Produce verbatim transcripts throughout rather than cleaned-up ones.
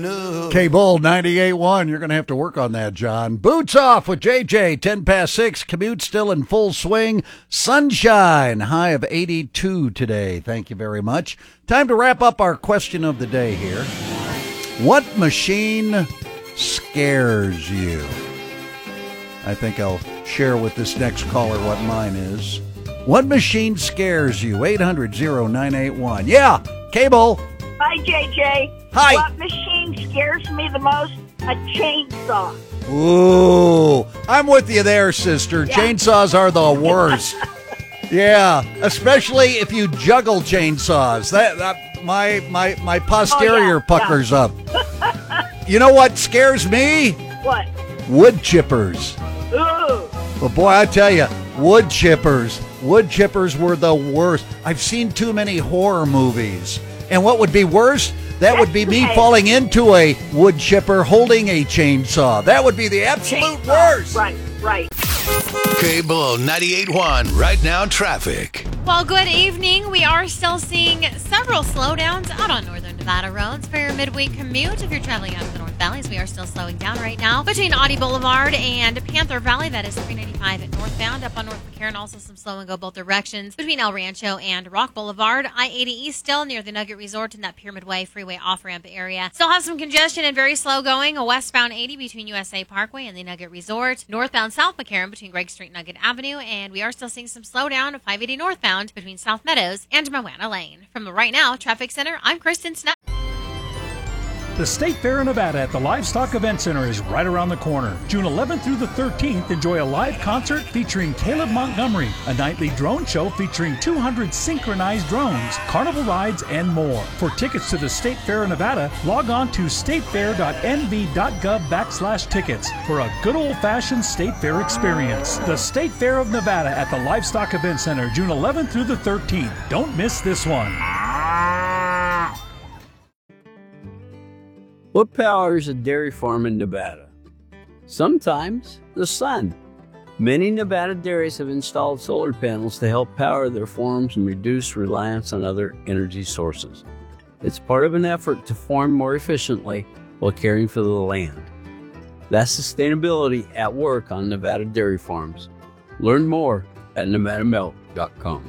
K-Bull ninety-eight point one. You're going to have to work on that, John. Boots off with J J. ten past six. Commute still in full swing. Sunshine. High of eighty-two today. Thank you very much. Time to wrap up our question of the day here. What machine scares you? I think I'll share with this next caller what mine is. What machine scares you? eight hundred oh nine eight one. Yeah, K-Bull. Hi, J J. Hi. What machine scares me the most? A chainsaw. Ooh, I'm with you there, sister. Yeah. Chainsaws are the worst. Yeah, especially if you juggle chainsaws. That, that my my my posterior Oh, yeah, puckers up. You know what scares me? What? Wood chippers. Ooh. But boy, I tell you, wood chippers. Wood chippers were the worst. I've seen too many horror movies. And what would be worse? That would be me Right. falling into a wood chipper holding a chainsaw. That would be the absolute Chainsaw. worst. Right, right. K-Bull ninety-eight point one. Right now, traffic. Well, good evening. We are still seeing several slowdowns out on northern Nevada roads for your midweek commute. If you're traveling out of the North Valleys, we are still slowing down right now. Between Audie Boulevard and Panther Valley, that is three ninety-five at northbound. Up on North McCarran, also some slow and go both directions. Between El Rancho and Rock Boulevard, I eighty East still near the Nugget Resort in that Pyramid Way freeway off-ramp area. Still have some congestion and very slow going. A westbound eighty between U S A Parkway and the Nugget Resort. Northbound South McCarran between Gregg Street and Nugget Avenue. And we are still seeing some slowdown of five eighty northbound between South Meadows and Moana Lane. From the Right Now Traffic Center, I'm Kristen Snutt. The State Fair of Nevada at the Livestock Event Center is right around the corner. June eleventh through the thirteenth, enjoy a live concert featuring Caleb Montgomery, a nightly drone show featuring two hundred synchronized drones, carnival rides, and more. For tickets to the State Fair of Nevada, log on to statefair.nv.gov backslash tickets for a good old-fashioned State Fair experience. The State Fair of Nevada at the Livestock Event Center, June eleventh through the thirteenth. Don't miss this one. What powers a dairy farm in Nevada? Sometimes the sun. Many Nevada dairies have installed solar panels to help power their farms and reduce reliance on other energy sources. It's part of an effort to farm more efficiently while caring for the land. That's sustainability at work on Nevada dairy farms. Learn more at nevada milk dot com.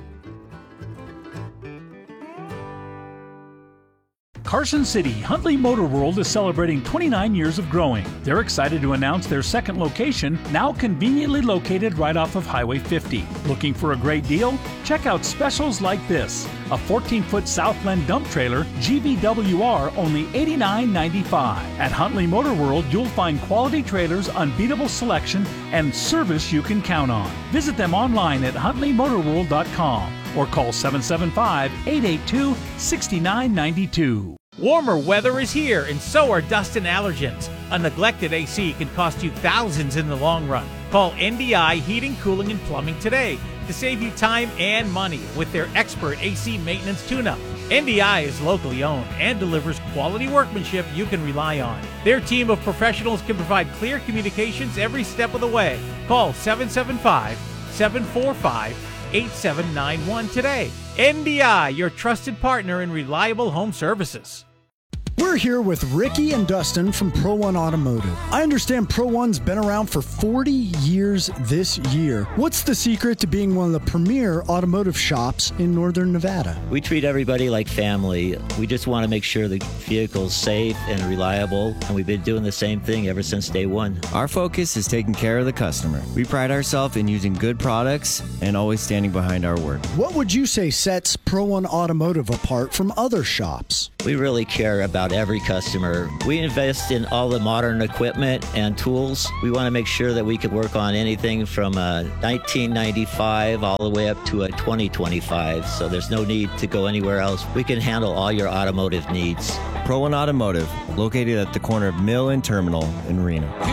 Carson City Huntley Motor World is celebrating twenty-nine years of growing. They're excited to announce their second location, now conveniently located right off of Highway fifty. Looking for a great deal? Check out specials like this. A fourteen-foot Southland dump trailer, G V W R, only eighty-nine ninety-five. At Huntley Motor World, you'll find quality trailers, unbeatable selection, and service you can count on. Visit them online at huntley motor world dot com or call seven seven five, eight eight two, six nine nine two. Warmer weather is here, and so are dust and allergens. A neglected A C can cost you thousands in the long run. Call N D I Heating, Cooling, and Plumbing today to save you time and money with their expert A C maintenance tune-up. N D I is locally owned and delivers quality workmanship you can rely on. Their team of professionals can provide clear communications every step of the way. Call seven seven five, seven four five, eight seven nine one today. N D I, your trusted partner in reliable home services. We're here with Ricky and Dustin from Pro One Automotive. I understand Pro One's been around for forty years this year. What's the secret to being one of the premier automotive shops in Northern Nevada? We treat everybody like family. We just want to make sure the vehicle's safe and reliable, and we've been doing the same thing ever since day one. Our focus is taking care of the customer. We pride ourselves in using good products and always standing behind our work. What would you say sets Pro One Automotive apart from other shops? We really care about every customer. We invest in all the modern equipment and tools. We want to make sure that we can work on anything from a nineteen ninety-five all the way up to a twenty twenty-five, so there's no need to go anywhere else. We can handle all your automotive needs. Pro One Automotive, located at the corner of Mill and Terminal in Reno.